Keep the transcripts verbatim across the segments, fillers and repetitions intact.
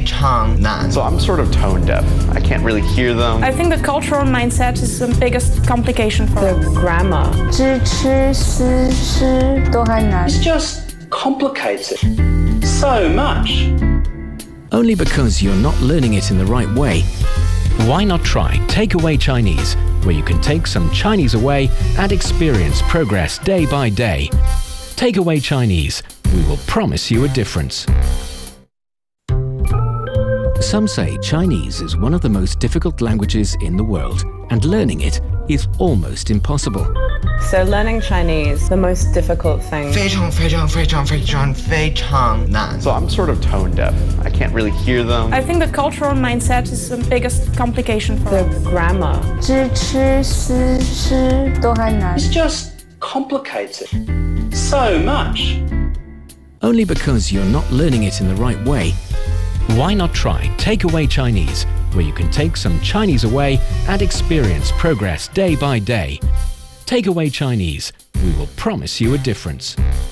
常难. So I'm sort of tone deaf. I can't really hear them. I think the cultural mindset is the biggest complication for the us. grammar. 知吃思诗都还难. It's just complicated so much. Only because you're not learning it in the right way. Why not try Takeaway Chinese, where you can take some Chinese away and experience progress day by day. Takeaway Chinese, we will promise you a difference. Some say Chinese is one of the most difficult languages in the world, and learning it is almost impossible. So learning Chinese, the most difficult thing. 非常非常非常非常非常难. So I'm sort of tone deaf. I can't really hear them. I think the cultural mindset is the biggest complication for the us. grammar. 知吃思诗都还难. It's just complicated so much. Only because you're not learning it in the right way. Why not try Takeaway Chinese, where you can take some Chinese away and experience progress day by day. Takeaway Chinese, we will promise you a difference.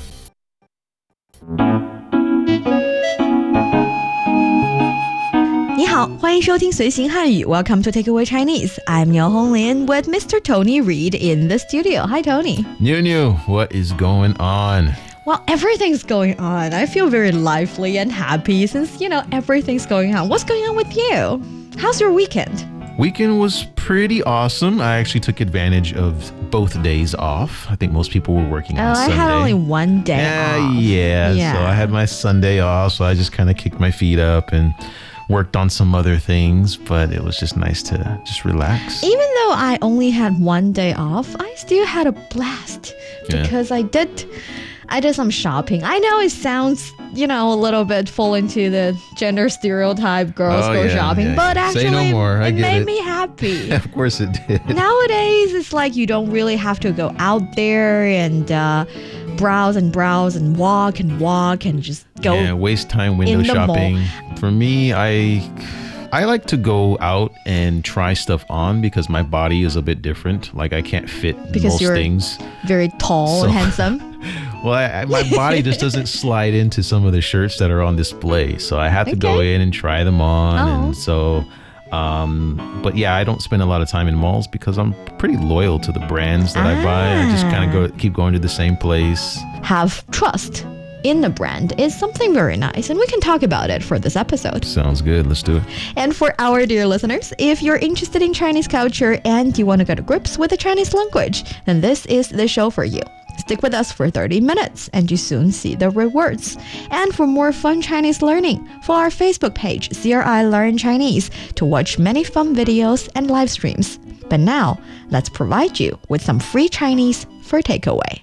你好，欢迎收听随行汉语 Welcome to Takeaway Chinese. I'm Niu Honglin with Mister Tony Reid in the studio. Hi, Tony. Niu Niu, what is going on? Well, everything's going on. I feel very lively and happy since, you know, everything's going on. What's going on with you? How's your weekend? Weekend was pretty awesome. I actually took advantage of both days off. I think most people were working on Oh, Sunday. I had only one day uh, off. Yeah, Yeah. so I had my Sunday off, so I just kind of kicked my feet up and worked on some other things, but it was just nice to just relax. Even though I only had one day off, I still had a blast because yeah. I did I did some shopping. I know it sounds, you know, a little bit fall into the gender stereotype, girls oh, go yeah, shopping, yeah, but yeah. actually Say no more. I it get made it. me happy. Of course it did. Nowadays, it's like you don't really have to go out there and uh, browse and browse and walk and walk and just go. Yeah, waste time window shopping. Mall. For me, I... I like to go out and try stuff on because my body is a bit different. Like I can't fit because most you're things. Very tall so, and handsome. Well, I, I, my body just doesn't slide into some of the shirts that are on display. So I have to okay. go in and try them on. Oh. And so, um, but yeah, I don't spend a lot of time in malls because I'm pretty loyal to the brands that ah. I buy. I just kind of go keep going to the same place. Have trust in the brand is something very nice, and we can talk about it for this episode. Sounds good. Let's do it. And for our dear listeners, if you're interested in Chinese culture and you want to get to grips with the Chinese language, then this is the show for you. Stick with us for thirty minutes and you soon see the rewards. And for more fun Chinese learning, follow our Facebook page, C R I Learn Chinese, to watch many fun videos and live streams. But now, let's provide you with some free Chinese for takeaway.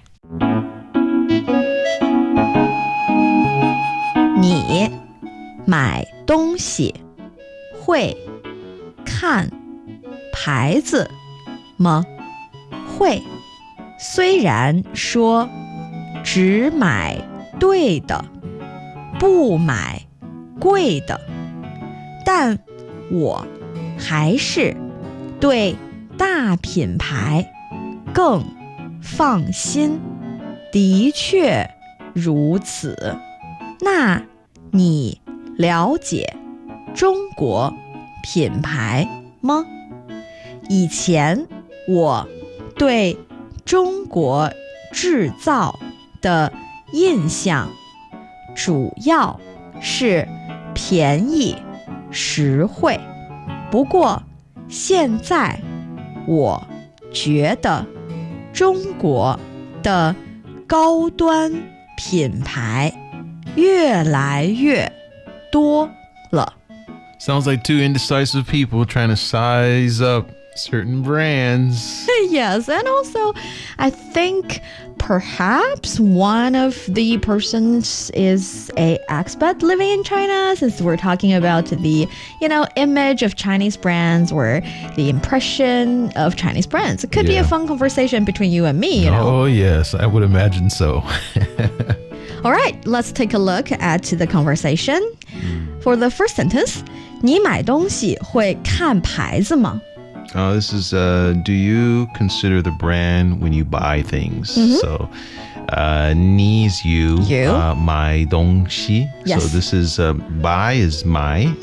你买东西会看牌子吗？会。虽然说只买对的，不买贵的，但我还是对大品牌更放心。的确如此。那你了解中国品牌吗？以前我对中国制造的印象主要是便宜实惠，不过现在我觉得中国的高端品牌越来越多了。 Sounds like two indecisive people trying to size up certain brands. Yes, and also I think perhaps one of the persons is a expat living in China, since we're talking about the, you know, image of Chinese brands or the impression of Chinese brands. It could yeah. be a fun conversation between you and me, you know. Oh, yes, I would imagine so. All right, let's take a look at the conversation. For the first sentence, 你买东西会看牌子吗? Oh, this is, uh, do you consider the brand when you buy things? Mm-hmm. So, uh, 你 is you, you. Uh, 买东西. Yes. So this is, uh, buy is 买